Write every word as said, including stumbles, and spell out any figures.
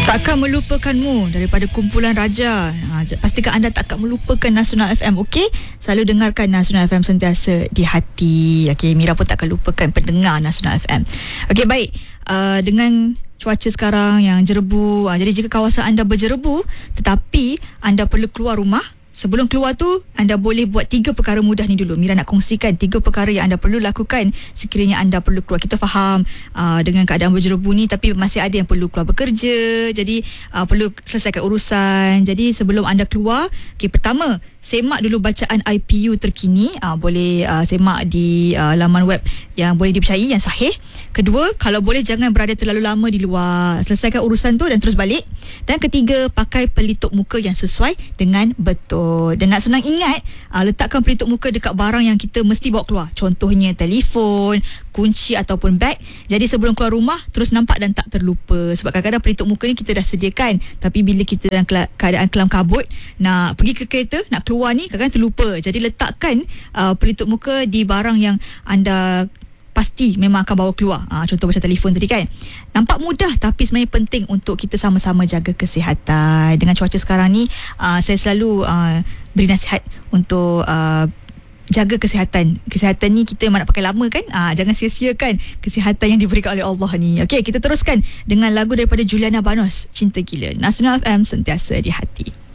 Takkan melupakanmu daripada kumpulan Raja. Ha, pastikan anda takkan melupakan Nasional F M, okey? Selalu dengarkan Nasional F M sentiasa di hati. Okey, Mira pun takkan lupakan pendengar Nasional F M. Okey, baik. Uh, dengan cuaca sekarang yang jerebu, uh, jadi jika kawasan anda berjerebu tetapi anda perlu keluar rumah, sebelum keluar tu, anda boleh buat tiga perkara mudah ni dulu. Mira nak kongsikan tiga perkara yang anda perlu lakukan sekiranya anda perlu keluar. Kita faham uh, dengan keadaan berjerebu ni, tapi masih ada yang perlu keluar bekerja. Jadi uh, perlu selesaikan urusan. Jadi sebelum anda keluar, okay, pertama, semak dulu bacaan I P U terkini. Uh, boleh uh, semak di uh, laman web yang boleh dipercayai, yang sahih. Kedua, kalau boleh jangan berada terlalu lama di luar. Selesaikan urusan tu dan terus balik. Dan ketiga, pakai pelitup muka yang sesuai dengan betul. Dan nak senang ingat, uh, letakkan pelitup muka dekat barang yang kita mesti bawa keluar. Contohnya telefon, kunci ataupun beg. Jadi sebelum keluar rumah, terus nampak dan tak terlupa. Sebab kadang-kadang pelitup muka ni kita dah sediakan, tapi bila kita dalam keadaan kelam kabut, nak pergi ke kereta, nak keluar ni, kadang-kadang terlupa. Jadi letakkan uh, pelitup muka di barang yang anda pasti memang akan bawa keluar. Ha, contoh macam telefon tadi kan. Nampak mudah tapi sebenarnya penting untuk kita sama-sama jaga kesihatan. Dengan cuaca sekarang ni, uh, saya selalu uh, beri nasihat untuk uh, jaga kesihatan. Kesihatan ni kita memang nak pakai lama kan. Uh, jangan sia-siakan kesihatan yang diberikan oleh Allah ni. Okey, kita teruskan dengan lagu daripada Juliana Banos, Cinta Gila. Nasional F M sentiasa di hati.